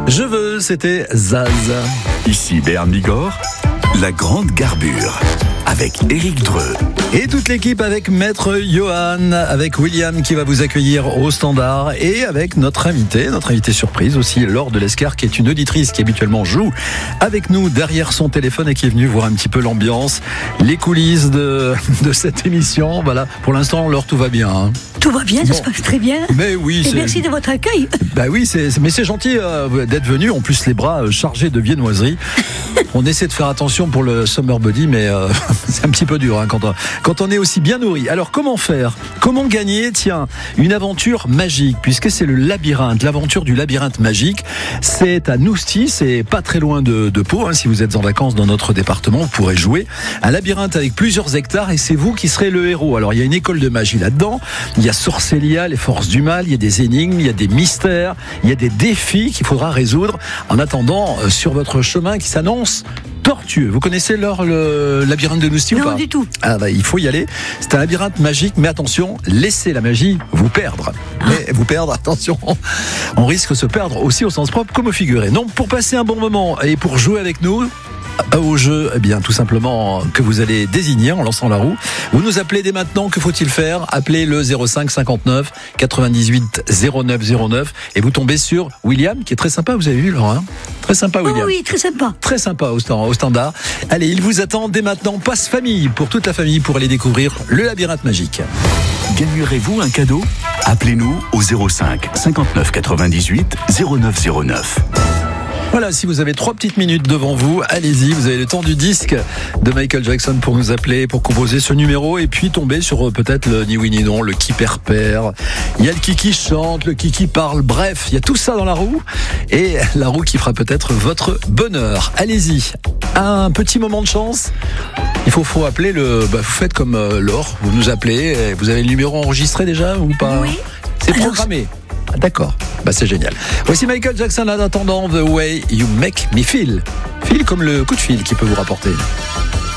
Je veux, c'était Zaz. Ici Béarn Bigorre, la grande garbure, avec Éric Dreux. Et toute l'équipe avec Maître Johan, avec William qui va vous accueillir au standard et avec notre invité surprise aussi, Laure de l'Escar, qui est une auditrice qui habituellement joue avec nous derrière son téléphone et qui est venue voir un petit peu l'ambiance, les coulisses de cette émission. Voilà, pour l'instant, Laure, tout va bien. Hein. Tout va bien, ça se passe très bien. Mais oui, et merci de votre accueil. Bah oui, mais c'est gentil d'être venu. En plus, les bras chargés de viennoiseries. On essaie de faire attention pour le summer body, mais c'est un petit peu dur hein, quand on est aussi bien nourri. Alors, comment faire ? Comment gagner ? Tiens, une aventure magique, puisque c'est le labyrinthe, l'aventure du labyrinthe magique. C'est à Nousty, c'est pas très loin de Pau. Hein, si vous êtes en vacances dans notre département, vous pourrez jouer. Un labyrinthe avec plusieurs hectares et c'est vous qui serez le héros. Alors, il y a une école de magie là-dedans. Il y a Sorcellia, les forces du mal. Il y a des énigmes, il y a des mystères, il y a des défis qu'il faudra résoudre en attendant sur votre chemin qui s'annonce tortueux. Vous connaissez le labyrinthe de Nousty ou pas ? Non, du tout. Ah bah, il faut y aller. C'est un labyrinthe magique, mais attention, laissez la magie vous perdre. Mais vous perdre, attention, on risque de se perdre aussi au sens propre comme au figuré. Donc, pour passer un bon moment et pour jouer avec nous au jeu, eh bien, tout simplement que vous allez désigner en lançant la roue. Vous nous appelez dès maintenant. Que faut-il faire ? Appelez le 05 59 98 09 09 et vous tombez sur William, qui est très sympa. Vous avez vu, Laurent hein ? Très sympa, William. Oh oui, très sympa. Très sympa au standard. Allez, il vous attend dès maintenant. Passe famille pour toute la famille pour aller découvrir le labyrinthe magique. Gagnerez-vous un cadeau ? Appelez-nous au 05 59 98 09 09. Voilà, si vous avez 3 petites minutes devant vous, allez-y, vous avez le temps du disque de Michael Jackson pour nous appeler, pour composer ce numéro et puis tomber sur peut-être le ni oui ni non, le qui perd. Il y a le qui chante, le qui parle, bref, il y a tout ça dans la roue et la roue qui fera peut-être votre bonheur. Allez-y, un petit moment de chance. Il faut appeler vous faites comme Laure, vous nous appelez, vous avez le numéro enregistré déjà ou pas ? Oui. C'est programmé. Ah, d'accord, c'est génial. Voici Michael Jackson en attendant The Way You Make Me Feel. Feel comme le coup de fil qui peut vous rapporter.